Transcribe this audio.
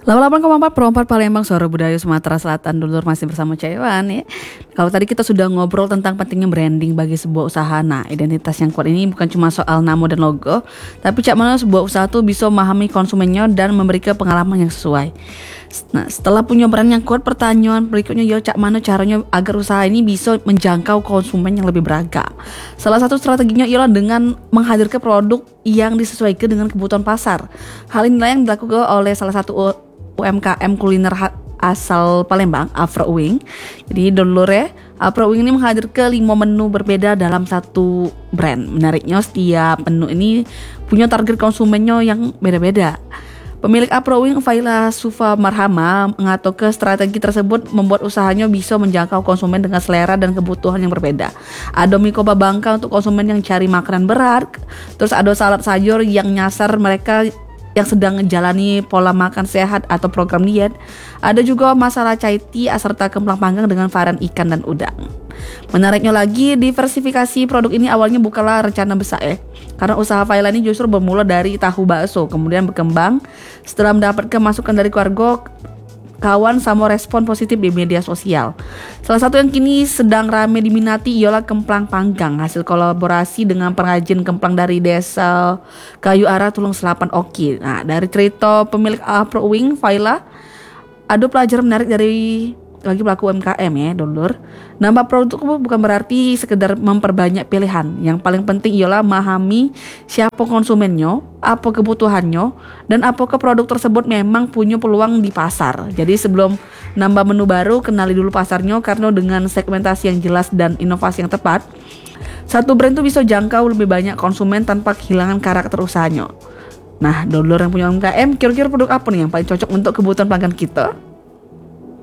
88,4 Palembang, Suara Budaya Sumatera Selatan. Dulur masih bersama Caiwan ya. Kalau tadi kita sudah ngobrol tentang pentingnya branding bagi sebuah usaha. Nah, identitas yang kuat ini bukan cuma soal nama dan logo, tapi cak mana sebuah usaha tuh bisa memahami konsumennya dan memberikan pengalaman yang sesuai. Nah, setelah punya brand yang kuat, pertanyaan berikutnya cak mana caranya agar usaha ini bisa menjangkau konsumen yang lebih beragam. Salah satu strateginya ialah dengan menghadirkan produk yang disesuaikan dengan kebutuhan pasar. Hal inilah yang dilakukan oleh salah satu UMKM kuliner asal Palembang, Afro Wing. Jadi dulur ya, Afro Wing ini menghadirkan 5 menu berbeda dalam satu brand. Menariknya setiap menu ini punya target konsumennya yang beda-beda. Pemilik Afro Wing, Faila Sufa Marhama, mengatakan strategi tersebut membuat usahanya bisa menjangkau konsumen dengan selera dan kebutuhan yang berbeda. Ada mie koba bangka untuk konsumen yang cari makanan berat, terus ada salad sayur yang nyasar mereka yang sedang menjalani pola makan sehat atau program diet. Ada juga masalah chai tea serta kemplang panggang dengan varian ikan dan udang. Menariknya lagi, diversifikasi produk ini awalnya bukanlah rencana besar ya. Karena usaha Faila ini justru bermula dari tahu bakso, kemudian berkembang setelah mendapatkan masukan dari keluarga, kawan sama respon positif di media sosial. Salah satu yang kini sedang ramai diminati ialah kemplang panggang, hasil kolaborasi dengan pengrajin kemplang dari desa Kayu Ara, Tulung Selapan, Oki. Nah, dari cerita pemilik Afro Wing, Faila, ada pelajaran menarik dari lagi pelaku UMKM ya, dulur. Nambah produk bukan berarti sekedar memperbanyak pilihan. Yang paling penting ialah memahami siapa konsumennya, apa kebutuhannya, dan apakah produk tersebut memang punya peluang di pasar. Jadi sebelum nambah menu baru, kenali dulu pasarnya, karena dengan segmentasi yang jelas dan inovasi yang tepat, satu brand itu bisa jangkau lebih banyak konsumen tanpa kehilangan karakter usahanya. Nah, dulur yang punya UMKM, kira-kira produk apa nih yang paling cocok untuk kebutuhan pelanggan kita?